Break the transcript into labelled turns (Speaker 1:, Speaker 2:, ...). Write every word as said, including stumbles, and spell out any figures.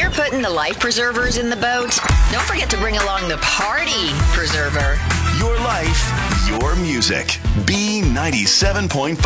Speaker 1: you're putting the life preservers in the boat, don't forget to bring along the party preserver.
Speaker 2: Your life, your music. B ninety-seven point five.